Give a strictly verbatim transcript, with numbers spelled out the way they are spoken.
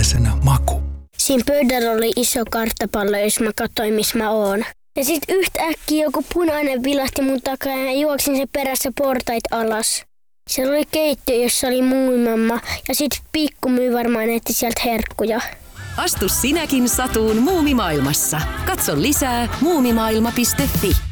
peräisenä maku. Siinä pöydällä oli iso karttapallo, jos mä katsoin, missä mä oon. Ja sit yhtäkkiä joku punainen vilahti mun takaa ja juoksin sen perässä portait alas. Siellä oli keittiö, jossa oli muumimamma ja sit pikkumyy varmaan etti sieltä herkkuja. Astu sinäkin satuun muumimaailmassa. Katso lisää muumimaailma piste fi.